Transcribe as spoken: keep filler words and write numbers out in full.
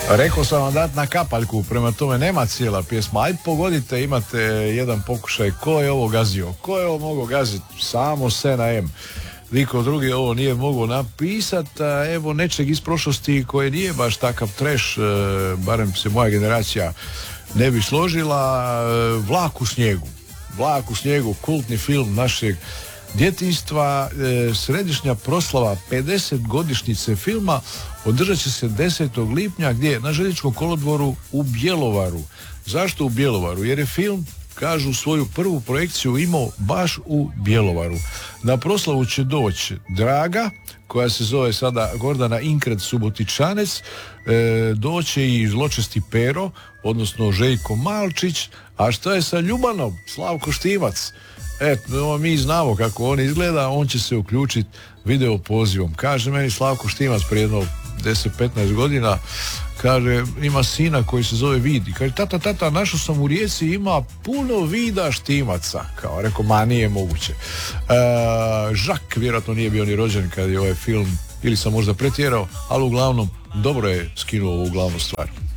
Rekao sam vam dati na kapaljku, prema tome nema cijela pjesma. Ajde pogodite, imate jedan pokušaj. Ko je ovo gazio? Ko je ovo mogao gaziti? Samo se na M. Niko drugi ovo nije mogao napisati, a evo nečeg iz prošlosti koje nije baš takav trash, barem se moja generacija ne bi složila. Vlak u snijegu. Vlak u snijegu, kultni film našeg djetinjstva, središnja proslava pedeset godišnjice filma održat će se desetog lipnja gdje na željezničkom kolodvoru u Bjelovaru. Zašto u Bjelovaru? Jer je film, kažu, svoju prvu projekciju imao baš u Bjelovaru. Na proslavu će doći Draga, koja se zove sada Gordana Inkred Subotičanec, e, doće i zločesti Pero, odnosno Željko Malčić, a što je sa Ljubanom? Slavko Štimac. Eto, mi znamo kako on izgleda, on će se uključiti video pozivom. Kaže meni Slavko Štimac prije jedno deset petnaest godina, kaže, ima sina koji se zove Vidi. Kaže, tata, tata, našao sam u Rijeci, ima puno Vida Štimaca. Kao, rekao, ma nije moguće. E, Žak vjerojatno nije bio ni rođen kad je ovaj film, ili sam možda pretjerao, ali uglavnom dobro je skinuo ovu glavnu stvar.